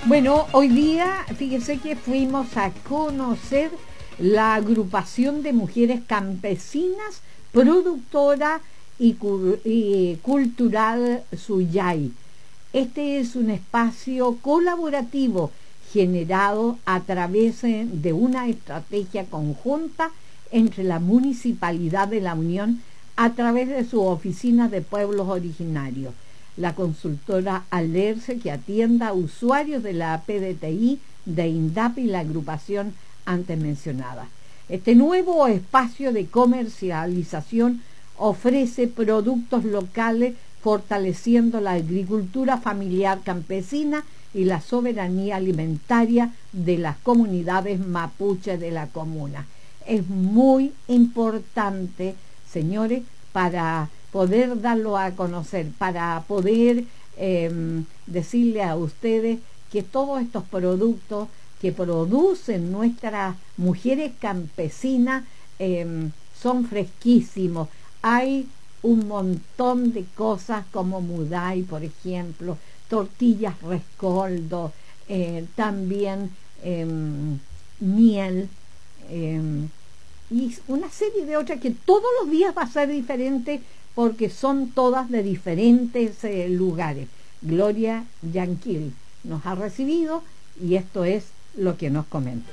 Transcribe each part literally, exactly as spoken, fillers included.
Bueno, hoy día, fíjese que fuimos a conocer la agrupación de mujeres campesinas, productora y, y cultural Suyay. Este es un espacio colaborativo generado a través de una estrategia conjunta entre la Municipalidad de La Unión a través de su oficina de pueblos originarios, la consultora Alerce, que atienda a usuarios de la P D T I, de INDAP y la agrupación antes mencionada. Este nuevo espacio de comercialización ofrece productos locales, fortaleciendo la agricultura familiar campesina y la soberanía alimentaria de las comunidades mapuche de la comuna. Es muy importante, señores, para poder darlo a conocer, para poder eh, decirle a ustedes que todos estos productos que producen nuestras mujeres campesinas eh, son fresquísimos. Hay un montón de cosas como mudai, por ejemplo, tortillas rescoldo, eh, también eh, miel, eh, y una serie de otras que todos los días va a ser diferente porque son todas de diferentes eh, lugares. Gloria Yanquil nos ha recibido y esto es lo que nos comenta.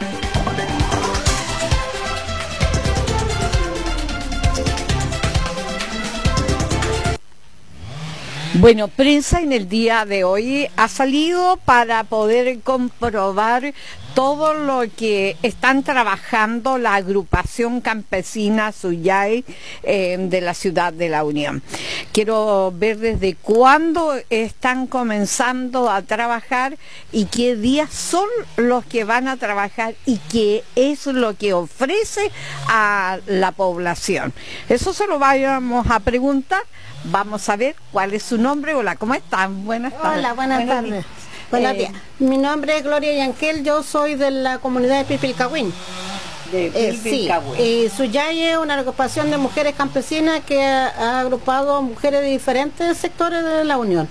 Bueno, prensa en el día de hoy ha salido para poder comprobar todo lo que están trabajando la agrupación campesina Suyay eh, de la ciudad de La Unión. Quiero ver desde cuándo están comenzando a trabajar y qué días son los que van a trabajar y qué es lo que ofrece a la población. Eso se lo vamos a preguntar. Vamos a ver cuál es su nombre. Hola, ¿cómo están? Buenas tardes. Hola, buenas Buenos tardes. Días. Buenos eh, días. Mi nombre es Gloria Yanquel, yo soy de la comunidad de Pilpilcahuín. De Pilpilcahuín. Eh, sí, eh, Suyay es una agrupación de mujeres campesinas que ha, ha agrupado mujeres de diferentes sectores de La Unión,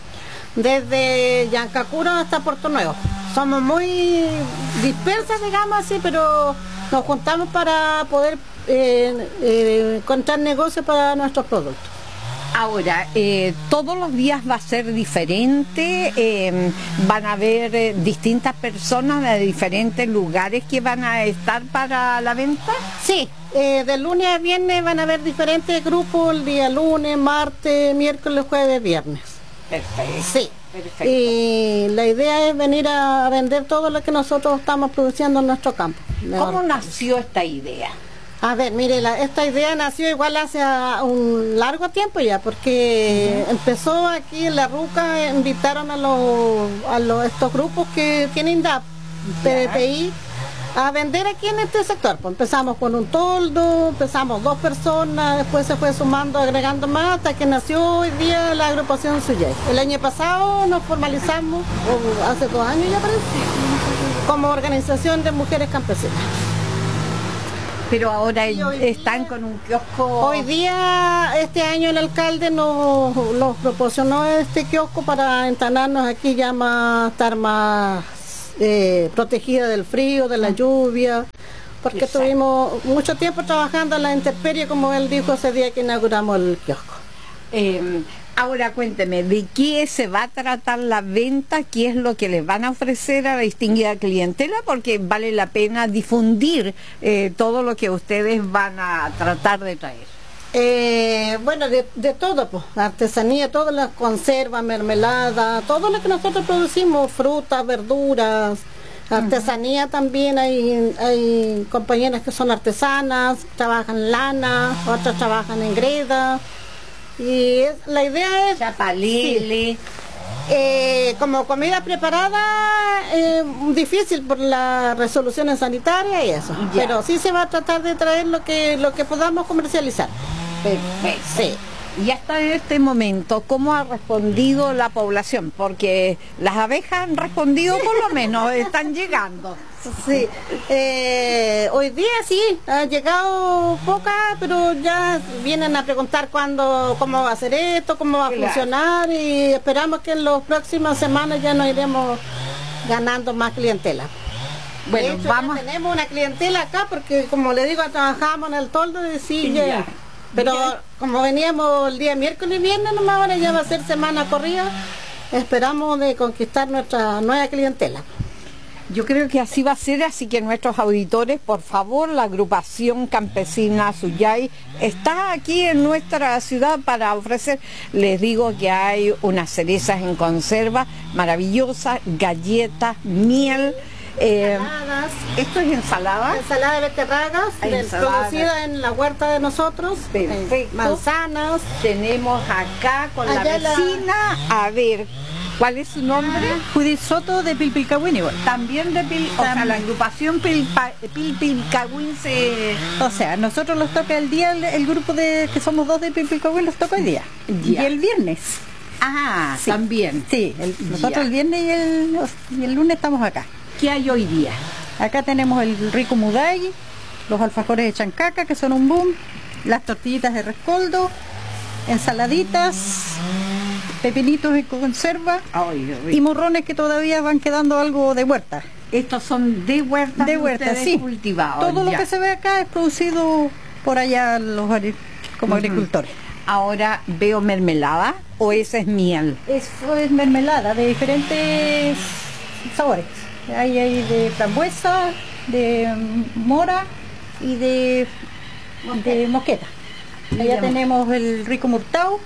desde Yancacuro hasta Puerto Nuevo. Somos muy dispersas, digamos así, pero nos juntamos para poder eh, eh, encontrar negocios para nuestros productos. Ahora, eh, todos los días va a ser diferente, eh, van a haber eh, distintas personas de diferentes lugares que van a estar para la venta. Sí, eh, de lunes a viernes van a haber diferentes grupos, el día lunes, martes, miércoles, jueves, viernes. Perfecto. Sí. Perfecto. Y la idea es venir a vender todo lo que nosotros estamos produciendo en nuestro campo. ¿Cómo nació esta idea? A ver, mire, la, esta idea nació igual hace un largo tiempo ya, porque uh-huh. empezó aquí en La Ruca, invitaron a los a los, estos grupos que tienen D A P, P D T I, a vender aquí en este sector. Pues empezamos con un toldo, empezamos dos personas, después se fue sumando, agregando más, hasta que nació hoy día la agrupación Suyay. El año pasado nos formalizamos, o hace dos años ya parece, como organización de mujeres campesinas. Pero ahora están día, con un kiosco. Hoy día, este año el alcalde nos, nos proporcionó este kiosco para instalarnos aquí, ya más, estar más eh, protegida del frío, de la lluvia, porque Exacto. estuvimos mucho tiempo trabajando en la intemperie, como él dijo ese día que inauguramos el kiosco. Eh, Ahora cuénteme, ¿de qué se va a tratar la venta? ¿Qué es lo que les van a ofrecer a la distinguida clientela? Porque vale la pena difundir eh, todo lo que ustedes van a tratar de traer. Eh, bueno, de, de todo, pues, artesanía, todas las conservas, mermelada, todo lo que nosotros producimos, frutas, verduras, artesanía uh-huh. también, hay, hay compañeras que son artesanas, trabajan lana, otras trabajan en greda. Y es, la idea es chapalili, sí, eh, como comida preparada, eh, difícil por las resoluciones sanitarias y eso, ya. Pero sí se va a tratar de traer lo que lo que podamos comercializar. Perfecto. Sí. Y hasta en este momento, ¿cómo ha respondido la población? Porque las abejas han respondido, por lo menos, están llegando. Sí, eh, hoy día sí, ha llegado pocas, pero ya vienen a preguntar cuándo, cómo va a ser esto, cómo va a claro. funcionar, y esperamos que en las próximas semanas ya nos iremos ganando más clientela. Bueno, de hecho, vamos. ya tenemos una clientela acá porque, como le digo, trabajamos en el toldo de sí, Ya. ya. Pero Ya. como veníamos el día miércoles y viernes, nomás ahora ya va a ser semana corrida. Esperamos de conquistar nuestra nueva clientela. Yo creo que así va a ser, así que nuestros auditores, por favor, la agrupación campesina Suyay está aquí en nuestra ciudad para ofrecer, les digo que hay unas cerezas en conserva maravillosas, galletas, miel. Eh, Ensaladas, ¿Esto es ensalada? ensalada de beterragas, de- Ensalada. producida en la huerta de nosotros. Perfecto. Eh, manzanas. Tenemos acá con la Allá la- vecina, a ver, ¿cuál es su nombre? Judith Soto de Pilpilcahuín igual. También de Pil, o sea, la agrupación Pilpa- Pilpilcahuín se... O sea, nosotros los toca el día, el, el grupo de que somos dos de Pilpilcahuín los toca hoy día. Ya. Y el viernes. Ah, Sí. también. Sí, el- nosotros Ya. el viernes y el, y el lunes estamos acá. ¿Qué hay hoy día? Acá tenemos el rico muday, los alfajores de chancaca, que son un boom, las tortillitas de rescoldo, ensaladitas, pepinitos en conserva Ay, y morrones que todavía van quedando algo de huerta. estos son de huerta, De huerta, sí. cultivados. Todo lo ya. que se ve acá es producido por allá los agri- como Ujú. agricultores. Ahora veo mermelada o esa es miel. Eso es mermelada de diferentes sabores. Hay, hay de frambuesa, de mm, mora y de, de mosqueta. Allá de- tenemos el rico murtao.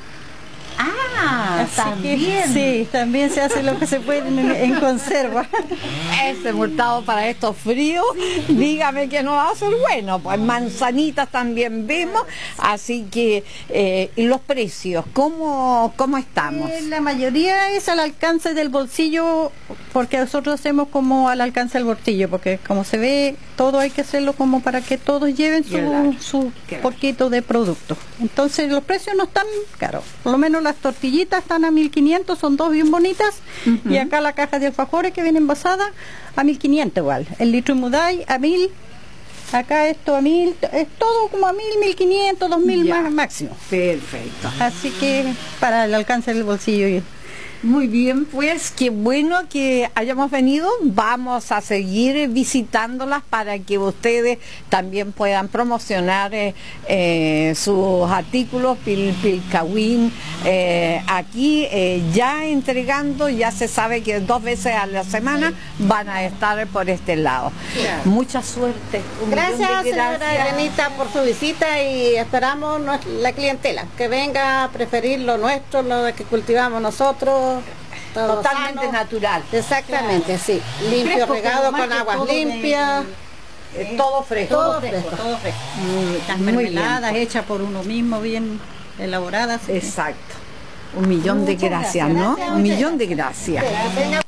Ah, Así que, también. sí, también se hace lo que se puede en, en conserva. Ese mortado para estos fríos, dígame que no va a ser bueno. Pues manzanitas también vemos, así que eh, y los precios, ¿cómo, cómo estamos? Eh, La mayoría es al alcance del bolsillo, porque nosotros hacemos como al alcance del bolsillo, porque como se ve, todo hay que hacerlo como para que todos lleven Claro. su, su Claro. poquito de producto. Entonces los precios no están caros. Por lo menos las tortillitas están a mil quinientos, son dos bien bonitas, Ujú. y acá la caja de alfajores que viene envasada a mil quinientos igual. El litro muday a mil, acá esto a mil, es todo como a mil, mil quinientos, dos mil Ya. más máximo. Perfecto. Así que para el alcance del bolsillo. y- Muy bien, pues qué bueno que hayamos venido. Vamos a seguir visitándolas para que ustedes también puedan promocionar eh, eh, sus artículos Pil, Pilcahuín eh, aquí eh, ya entregando. Ya se sabe que dos veces a la semana van a estar por este lado. Claro. Mucha suerte. Un millón Gracias, de señora gracias. Elenita, por su visita y esperamos nues- la clientela que venga a preferir lo nuestro, lo que cultivamos nosotros. Todo Totalmente sano. natural. Exactamente, sí. Limpio, Fresco, regado pero más con que aguas todo de- limpias. Eh, todo fresco. Todo fresco. todo fresco. Las Muy mermeladas bien. hechas por uno mismo, bien elaboradas. Exacto. Un millón de Muchas gracias, gracias. ¿no? Gracias, Un muchas millón de gracias. Que venga.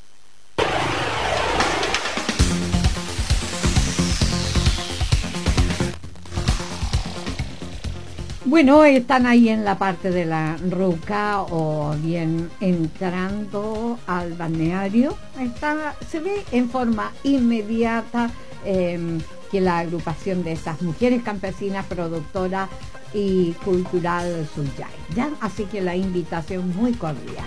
Bueno, están ahí en la parte de la ruca o bien entrando al balneario. Está, se ve en forma inmediata eh, que la agrupación de estas mujeres campesinas, productoras y cultural Suyay. ¿Ya? Así que la invitación muy cordial.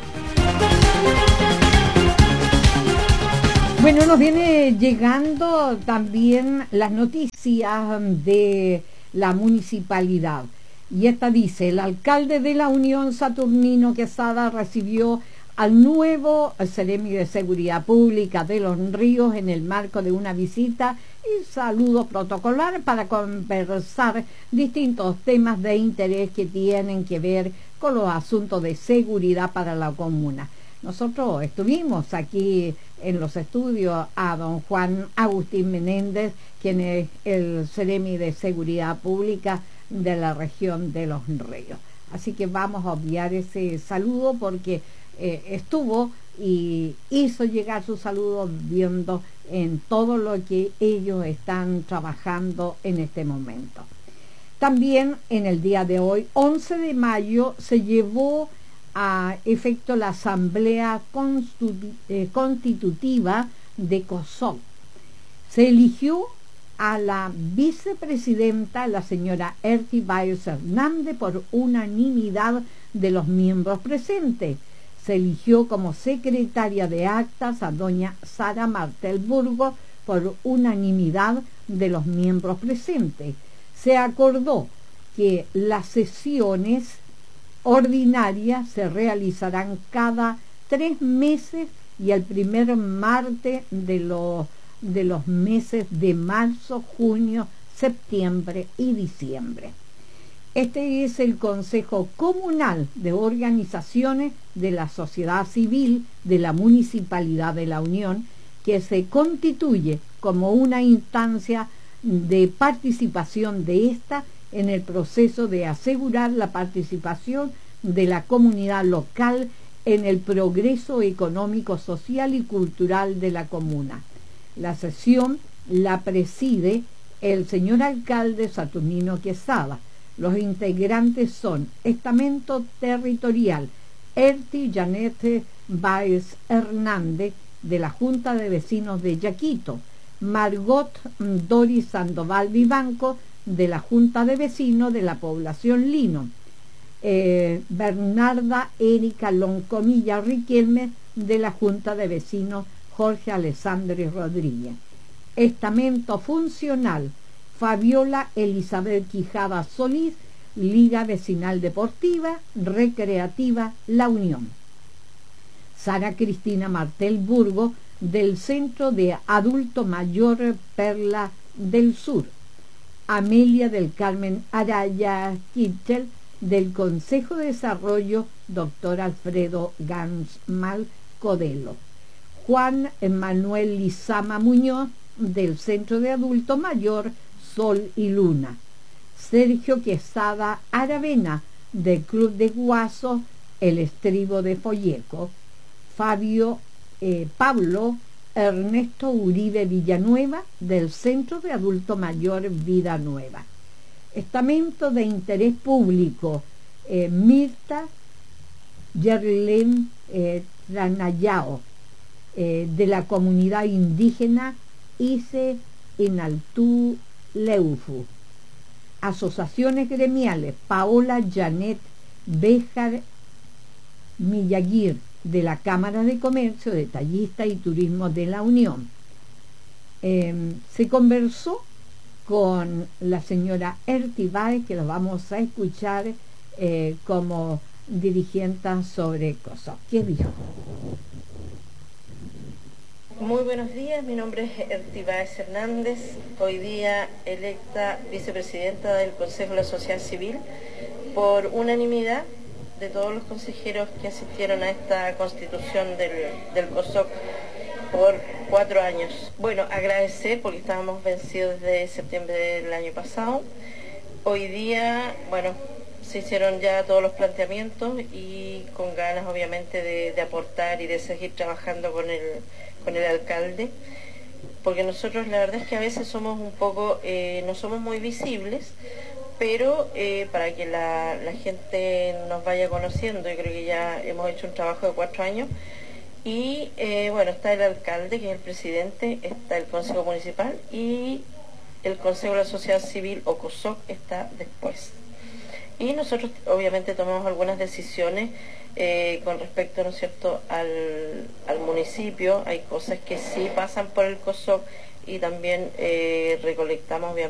Bueno, nos viene llegando también las noticias de la municipalidad. Y esta dice, el alcalde de la Unión, Saturnino Quesada, recibió al nuevo Seremi de Seguridad Pública de Los Ríos en el marco de una visita y saludo protocolar para conversar distintos temas de interés que tienen que ver con los asuntos de seguridad para la comuna. Nosotros estuvimos aquí en los estudios a don Juan Agustín Menéndez, quien es el Seremi de Seguridad Pública de la región de Los Ríos. Así que vamos a obviar ese saludo porque eh, estuvo y hizo llegar su saludo viendo en todo lo que ellos están trabajando en este momento. También en el día de hoy, once de mayo, se llevó a efecto la Asamblea Constitu- eh, Constitutiva de COSOC. Se eligió a la vicepresidenta, la señora Erti Baez Hernández, por unanimidad de los miembros presentes. Se eligió como secretaria de actas a doña Sara Martel Burgo por unanimidad de los miembros presentes. Se acordó que las sesiones ordinarias se realizarán cada tres meses y el primer martes de los, de los meses de marzo, junio, septiembre y diciembre. Este es el Consejo Comunal de Organizaciones de la Sociedad Civil de la Municipalidad de La Unión, que se constituye como una instancia de participación de ésta en el proceso de asegurar la participación de la comunidad local en el progreso económico, social y cultural de la comuna. La sesión la preside el señor alcalde Saturnino Quesada. Los integrantes son Estamento Territorial Erti Janete Báez Hernández de la Junta de Vecinos de Yaquito, Margot Doris Sandoval Vivanco de la Junta de Vecinos de la población Lino, eh, Bernarda Erika Loncomilla Riquelme de la Junta de Vecinos Jorge Alessandri Rodríguez. Estamento Funcional Fabiola Elizabeth Quijada Solís, Liga Vecinal Deportiva Recreativa La Unión. Sara Cristina Martel Burgo del Centro de Adulto Mayor Perla del Sur. Amelia del Carmen Araya Kitchel del Consejo de Desarrollo Doctor Alfredo Gansmal Codelo. Juan Manuel Lizama Muñoz del Centro de Adulto Mayor Sol y Luna. Sergio Quesada Aravena del Club de Guaso El Estribo de Folleco. Fabio eh, Pablo Ernesto Uribe Villanueva del Centro de Adulto Mayor Vida Nueva. Estamento de Interés Público eh, Mirta Yerlen eh, Tranayao eh, de la comunidad indígena Ise Inaltú Leufu. Asociaciones gremiales Paola Janet Béjar Millaguir de la Cámara de Comercio, Detallista y Turismo de La Unión. Eh, se conversó con la señora Erti Báez, que lo vamos a escuchar eh, como dirigente sobre COSOC. ¿Qué dijo? Muy buenos días, mi nombre es Erti Báez Hernández, hoy día electa vicepresidenta del Consejo de la Sociedad Civil por unanimidad de todos los consejeros que asistieron a esta constitución del, del COSOC por cuatro años. Bueno, agradecer porque estábamos vencidos desde septiembre del año pasado. Hoy día, bueno, se hicieron ya todos los planteamientos y con ganas obviamente de, de aportar y de seguir trabajando con el, con el alcalde, porque nosotros la verdad es que a veces somos un poco, eh, no somos muy visibles, pero eh, para que la, la gente nos vaya conociendo, yo creo que ya hemos hecho un trabajo de cuatro años y eh, bueno, está el alcalde que es el presidente, está el Consejo Municipal y el Consejo de la Sociedad Civil o COSOC está después. Y nosotros obviamente tomamos algunas decisiones eh, con respecto, ¿no es cierto?, al, al municipio. Hay cosas que sí pasan por el COSOC y también eh, recolectamos obviamente